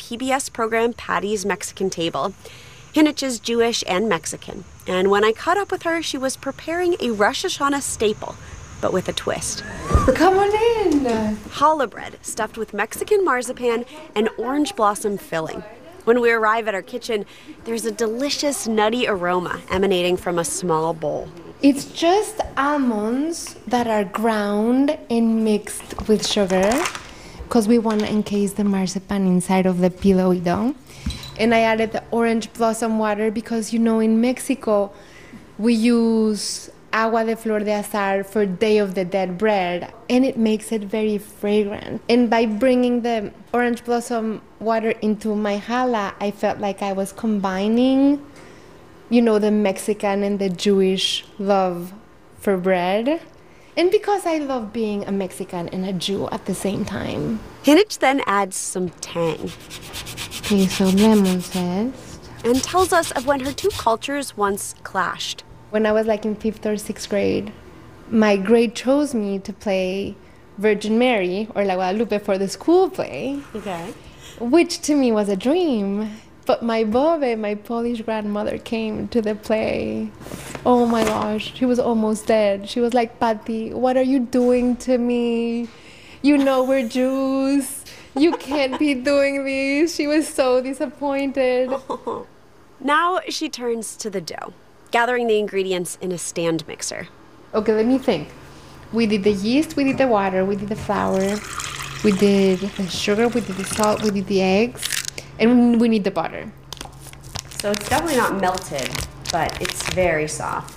PBS program Patty's Mexican Table. Hinich is Jewish and Mexican, and when I caught up with her, she was preparing a Rosh Hashanah staple, but with a twist. Come on in. Challah bread stuffed with Mexican marzipan and orange blossom filling. When we arrive at our kitchen, there's a delicious nutty aroma emanating from a small bowl. It's just almonds that are ground and mixed with sugar because we want to encase the marzipan inside of the pillowy dough. And I added the orange blossom water because, in Mexico, we use agua de flor de azar for Day of the Dead bread, and it makes it very fragrant. And by bringing the orange blossom water into my challah, I felt like I was combining, the Mexican and the Jewish love for bread. And because I love being a Mexican and a Jew at the same time. Hinich then adds some tang. Okay, so lemon zest. And tells us of when her two cultures once clashed. When I was in 5th or 6th grade, my grade chose me to play Virgin Mary or La Guadalupe for the school play. Okay. Which to me was a dream. But my Bobe, my Polish grandmother, came to the play. Oh my gosh, she was almost dead. She was like, Patty, what are you doing to me? We're Jews. You can't be doing this. She was so disappointed. Oh. Now she turns to the dough, gathering the ingredients in a stand mixer. Okay, let me think. We did the yeast, we did the water, we did the flour, we did the sugar, we did the salt, we did the eggs, and we need the butter. So it's definitely not melted, but it's very soft.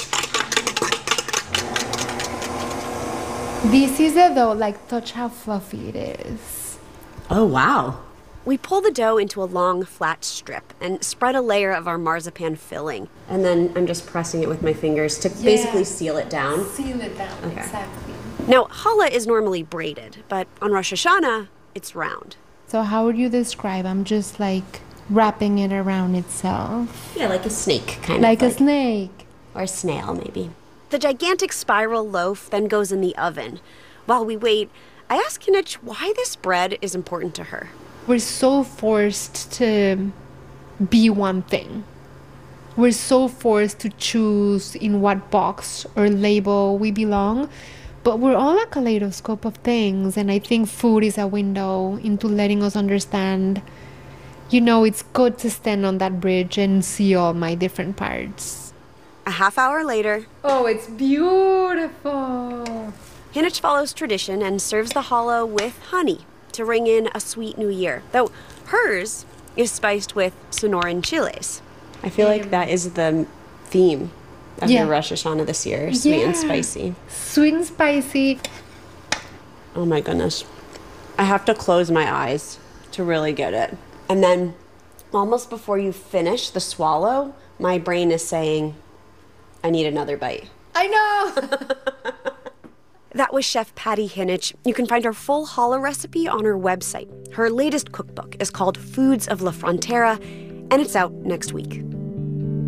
This is a dough, touch how fluffy it is. Oh, wow. We pull the dough into a long, flat strip and spread a layer of our marzipan filling. And then I'm just pressing it with my fingers to basically seal it down. Seal it down, okay. Exactly. Now, challah is normally braided, but on Rosh Hashanah, it's round. So how would you describe? I'm just wrapping it around itself. Yeah, like a snake, kind of. Like a snake. Or a snail, maybe. The gigantic spiral loaf then goes in the oven. While we wait, I ask Hinich why this bread is important to her. We're so forced to be one thing. We're so forced to choose in what box or label we belong. But we're all a kaleidoscope of things, and I think food is a window into letting us understand, it's good to stand on that bridge and see all my different parts. A half hour later... Oh, it's beautiful! Hinich follows tradition and serves the challah with honey to ring in a sweet new year, though hers is spiced with Sonoran chiles. I feel like that is the theme of your Rosh Hashanah this year, sweet and spicy. Sweet and spicy. Oh my goodness. I have to close my eyes to really get it. And then almost before you finish the swallow, my brain is saying, I need another bite. I know! That was Chef Patty Hinich. You can find her full challah recipe on her website. Her latest cookbook is called Foods of La Frontera, and it's out next week.